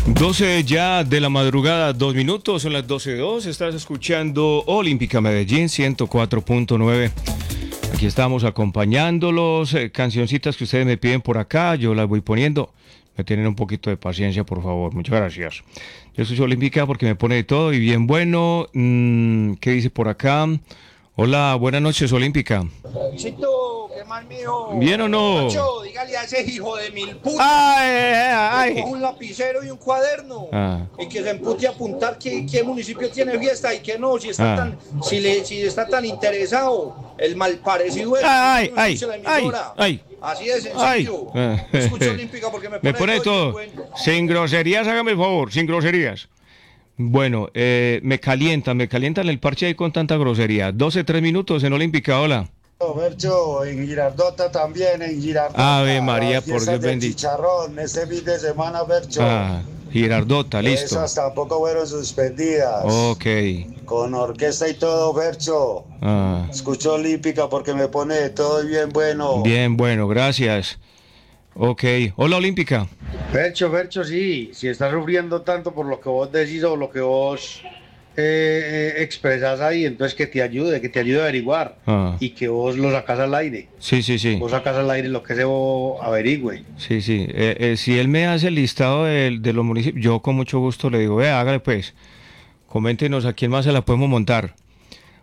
12 ya de la madrugada, 2 minutos, son las 12:02. Estás escuchando Olímpica Medellín 104.9. Aquí estamos acompañándolos, cancioncitas que ustedes me piden por acá, yo las voy poniendo. Me tienen un poquito de paciencia, por favor, muchas gracias. Yo soy Olímpica porque me pone de todo y bien bueno. ¿Qué dice por acá? Hola, buenas noches, Olímpica. Chito, ¿qué más, mijo? ¿Bien o no? Macho, dígale a ese hijo de mil putas. ¡Ay! Que coja un lapicero y un cuaderno. Y que se empute a apuntar qué municipio tiene fiesta y qué no. Si está si está tan interesado, el malparecido es. ¡Ay! Así de sencillo. Escucho Olímpica porque me pone de todo. Bueno. Sin groserías, hágame el favor, sin groserías. Bueno, me calientan el parche ahí con tanta grosería. 3 minutos en Olímpica, hola. Bercho, en Girardota también, en Girardota. Ave María, por Dios bendito. Chicharrón, este fin de semana, Bercho. Girardota, listo. Esas tampoco fueron suspendidas. Ok. Con orquesta y todo, Bercho. Escucho Olímpica porque me pone de todo y bien bueno. Bien bueno, gracias. Ok, hola Olímpica. Bercho, sí, si estás sufriendo tanto por lo que vos decís o lo que vos expresas ahí, entonces que te ayude a averiguar y que vos lo sacas al aire. Sí. Vos sacas al aire lo que se vos averigüe. Sí. Si él me hace el listado de los municipios, yo con mucho gusto le digo, hágale pues, coméntenos a quién más se la podemos montar.